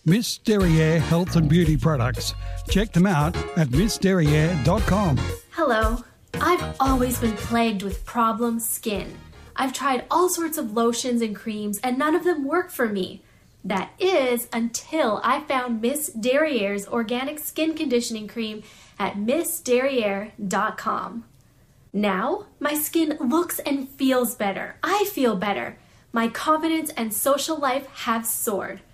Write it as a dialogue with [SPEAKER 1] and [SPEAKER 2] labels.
[SPEAKER 1] Miss Derriere Health and Beauty Products. Check them out at missderriere.com.
[SPEAKER 2] Hello. I've always been plagued with problem skin. I've tried all sorts of lotions and creams and none of them work for me. That is until I found Miss Derriere's organic skin conditioning cream at missderriere.com. Now, my skin looks and feels better. I feel better. My confidence and social life have soared.